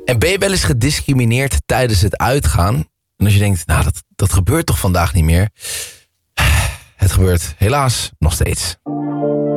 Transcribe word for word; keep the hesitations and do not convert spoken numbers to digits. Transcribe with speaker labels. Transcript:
Speaker 1: En ben je wel eens gediscrimineerd tijdens het uitgaan? En als je denkt, nou, dat, dat gebeurt toch vandaag niet meer? Het gebeurt helaas nog steeds.